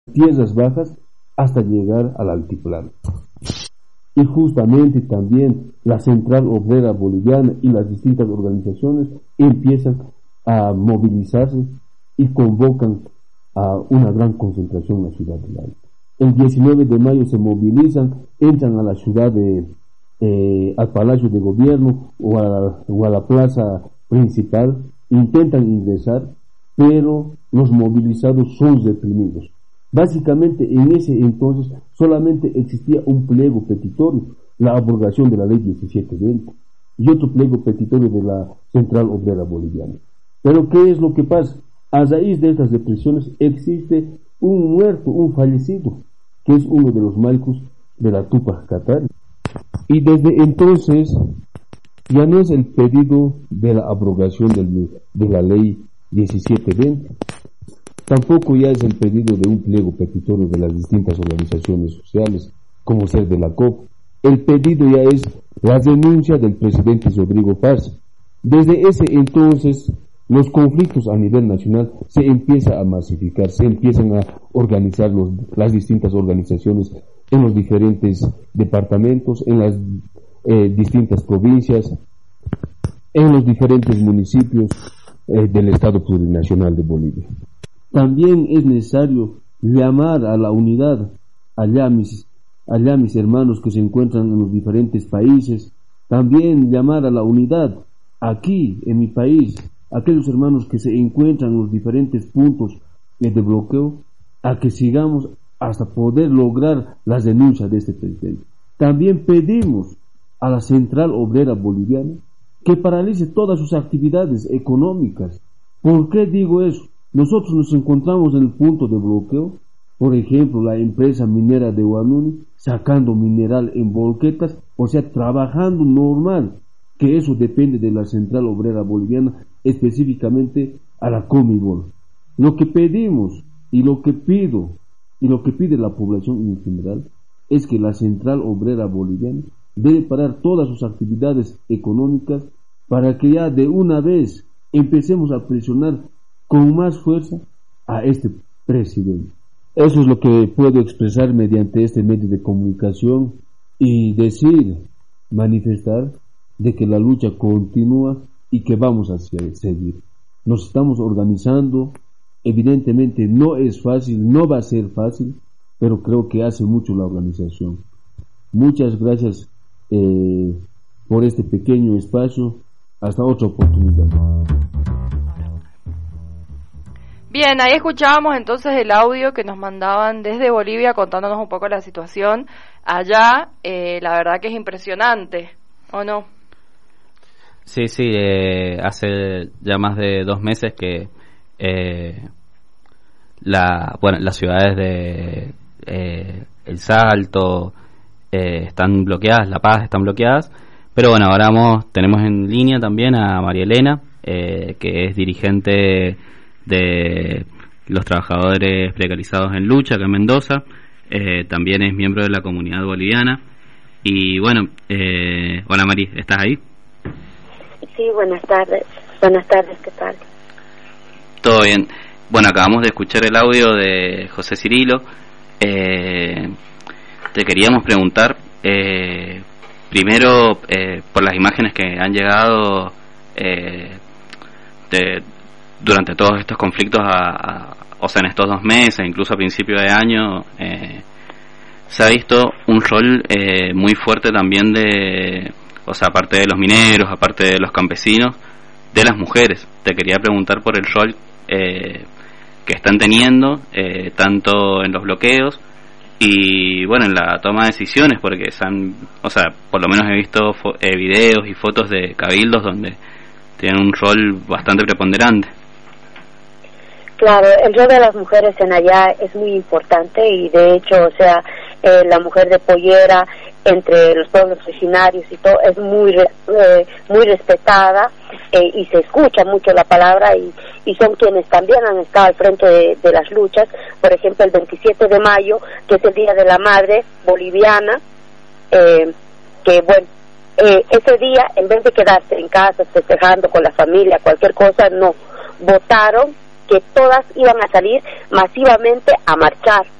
tierras bajas hasta llegar al altiplano. Y justamente también la Central Obrera Boliviana y las distintas organizaciones empiezan a movilizarse y convocan a una gran concentración en la ciudad del Alto. El 19 de mayo se movilizan, entran a la ciudad al Palacio de Gobierno o a la plaza principal, intentan ingresar, pero los movilizados son reprimidos. Básicamente en ese entonces solamente existía un pliego petitorio, la abrogación de la ley 1720, y otro pliego petitorio de la Central Obrera Boliviana. Pero ¿qué es lo que pasa? A raíz de estas represiones existe un muerto, un fallecido, que es uno de los malcos de la Tupac Katari. Y desde entonces ya no es el pedido de la abrogación de la ley 1720, tampoco ya es el pedido de un pliego petitorio de las distintas organizaciones sociales, como ser de la COP. El pedido ya es la denuncia del presidente Rodrigo Paz. Desde ese entonces, los conflictos a nivel nacional se empiezan a masificar, se empiezan a organizar las distintas organizaciones en los diferentes departamentos, en las distintas provincias, en los diferentes municipios del Estado Plurinacional de Bolivia. También es necesario llamar a la unidad, allá mis hermanos que se encuentran en los diferentes países, también llamar a la unidad aquí en mi país, aquellos hermanos que se encuentran en los diferentes puntos de bloqueo, a que sigamos hasta poder lograr las denuncias de este presidente. También pedimos a la Central Obrera Boliviana que paralice todas sus actividades económicas. ¿Por qué digo eso? Nosotros nos encontramos en el punto de bloqueo, por ejemplo, la empresa minera de Huanuni sacando mineral en volquetas, o sea, trabajando normal, que eso depende de la Central Obrera Boliviana, específicamente a la Comibol. Lo que pedimos y lo que pido y lo que pide la población en general es que la Central Obrera Boliviana debe parar todas sus actividades económicas para que ya de una vez empecemos a presionar con más fuerza a este presidente. Eso es lo que puedo expresar mediante este medio de comunicación y decir, manifestar de que la lucha continúa y que vamos a seguir. Nos estamos organizando, evidentemente no es fácil, no va a ser fácil, pero creo que hace mucho la organización. Muchas gracias por este pequeño espacio. Hasta otra oportunidad. Bien, ahí escuchábamos entonces el audio que nos mandaban desde Bolivia contándonos un poco la situación allá. La verdad que es impresionante, ¿o no? Sí, hace ya más de 2 meses que las ciudades de El Salto están bloqueadas, La Paz están bloqueadas, pero bueno, ahora tenemos en línea también a María Elena, que es dirigente de los trabajadores precarizados en lucha acá en Mendoza, también es miembro de la comunidad boliviana y bueno, hola Mari, ¿estás ahí? Sí, buenas tardes, ¿qué tal? Todo bien. Bueno, acabamos de escuchar el audio de José Cirilo. Te queríamos preguntar, primero, por las imágenes que han llegado durante todos estos conflictos, o sea, en estos 2 meses, incluso a principio de año, se ha visto un rol muy fuerte también o sea, aparte de los mineros, aparte de los campesinos, de las mujeres. Te quería preguntar por el rol que están teniendo, tanto en los bloqueos y bueno, en la toma de decisiones, porque o sea, por lo menos he visto videos y fotos de cabildos donde tienen un rol bastante preponderante. Claro, el rol de las mujeres en allá es muy importante y de hecho, o sea, la mujer de pollera entre los pueblos originarios y todo es muy respetada y se escucha mucho la palabra y son quienes también han estado al frente de las luchas. Por ejemplo, el 27 de mayo, que es el Día de la Madre Boliviana, que bueno, ese día, en vez de quedarse en casa festejando con la familia, cualquier cosa, no, votaron que todas iban a salir masivamente a marchar.